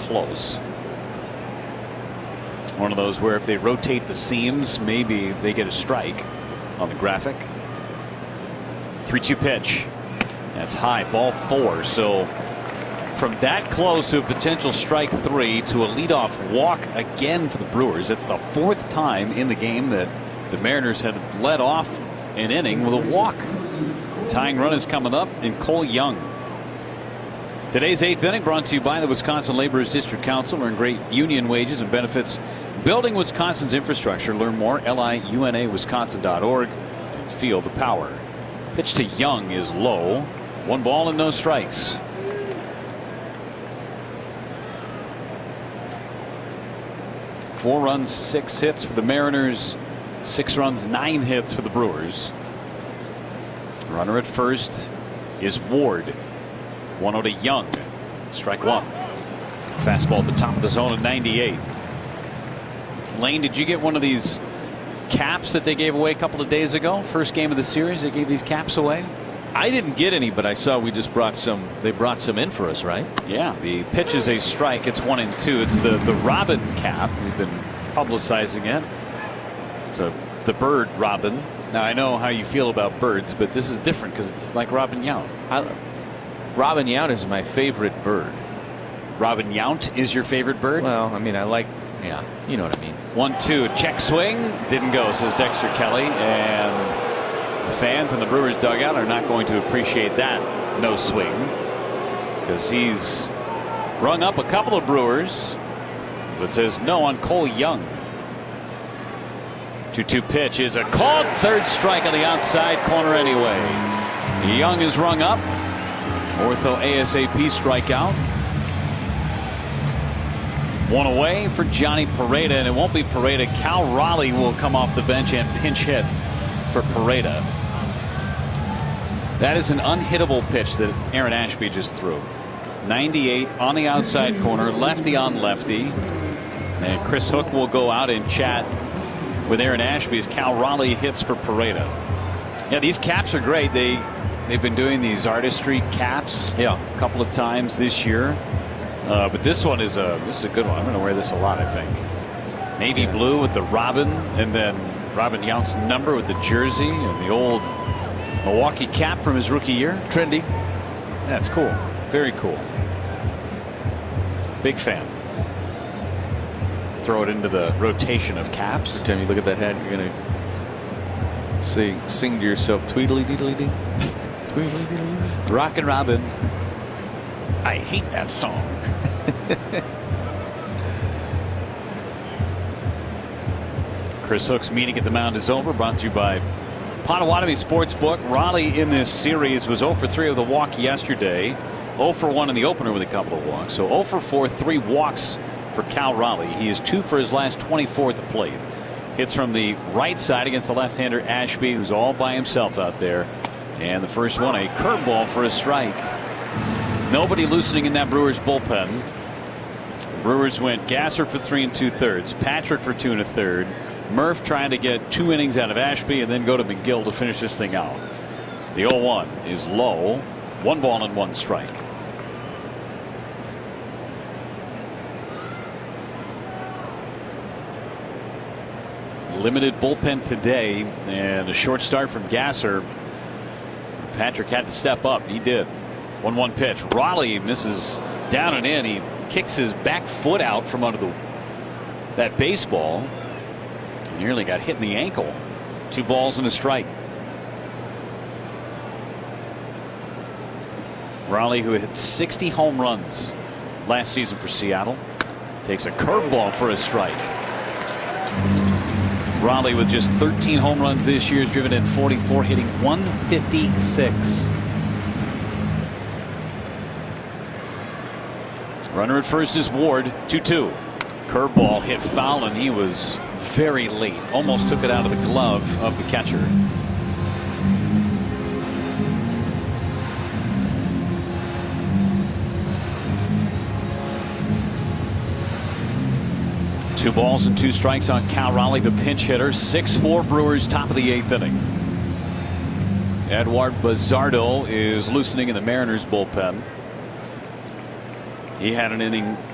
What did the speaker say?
close. One of those where if they rotate the seams, maybe they get a strike on the graphic. 3-2 pitch. That's high, ball 4. So from that close to a potential strike 3 to a leadoff walk again for the Brewers. It's the 4th time in the game that the Mariners had led off an inning with a walk. Tying run is coming up in Cole Young. Today's 8th inning brought to you by the Wisconsin Laborers District Council. Earn great union wages and benefits building Wisconsin's infrastructure. Learn more liunawisconsin.org and feel the power. Pitch to Young is low. 1 ball and no strikes. Four runs, 6 hits for the Mariners. 6 runs, 9 hits for the Brewers. Runner at first is Ward. 1-0 to Young. Strike 1. Fastball at the top of the zone at 98. Lane, did you get one of these caps that they gave away a couple of days ago? First game of the series, they gave these caps away. I didn't get any, but I saw we just brought some. They brought some in for us, right? Yeah, the pitch is a strike. It's 1-2. It's the Robin cap. We've been publicizing it. So the bird Robin. Now I know how you feel about birds, but this is different because it's like Robin Yount. Robin Yount is my favorite bird. Robin Yount is your favorite bird? Well, I mean, yeah, you know what I mean. 1-2, check swing, didn't go, says Dexter Kelly, and the fans in the Brewers dugout are not going to appreciate that no swing because he's rung up a couple of Brewers, but says no on Cole Young. 2-2 pitch is a called third strike on the outside corner anyway. Young is rung up. Ortho ASAP strikeout. 1 away for Johnny Pereda, and it won't be Pereda. Cal Raleigh will come off the bench and pinch hit for Pereda. That is an unhittable pitch that Aaron Ashby just threw. 98 on the outside corner, lefty on lefty. And Chris Hook will go out and chat with Aaron Ashby as Cal Raleigh hits for Pereda. Yeah, these caps are great. They've been doing these artistry caps a couple of times this year. But this one is a good one. I'm going to wear this a lot, I think. Navy blue with the Robin, and then Robin Yount's number with the jersey and the old Milwaukee cap from his rookie year. Trendy. That's cool. Very cool. Big fan. Throw it into the rotation of caps. Every time you look at that hat, you're going to sing to yourself, Tweedly Deedly Dee. Tweedly Deedly Dee. Rockin' Robin. I hate that song. Chris Hook's meeting at the mound is over. Brought to you by Potawatomi Sportsbook. Raleigh in this series was 0 for 3 with a walk yesterday. 0 for 1 in the opener with a couple of walks. So 0 for 4, 3 walks for Cal Raleigh. He is 2 for his last 24 at the plate. Hits from the right side against the left-hander Ashby, who's all by himself out there. And the first one, a curveball for a strike. Nobody loosening in that Brewers bullpen. Brewers went Gasser for 3 2/3, Patrick for 2 1/3, Murph trying to get 2 innings out of Ashby and then go to McGill to finish this thing out. The 0-1 is low. 1 ball and 1 strike. Limited bullpen today and a short start from Gasser. Patrick had to step up. He did. 1-1 pitch. Raleigh misses down and in. He kicks his back foot out from under that baseball. Nearly got hit in the ankle. 2 balls and a strike. Raleigh, who hit 60 home runs last season for Seattle, takes a curveball for a strike. Raleigh with just 13 home runs this year has driven in 44, hitting 156. Runner at first is Ward. 2-2. Curveball hit foul, and he was very late. Almost took it out of the glove of the catcher. Two balls and 2 strikes on Cal Raleigh, the pinch hitter. 6-4 Brewers, top of the 8th inning. Edward Bazardo is loosening in the Mariners bullpen. He had an inning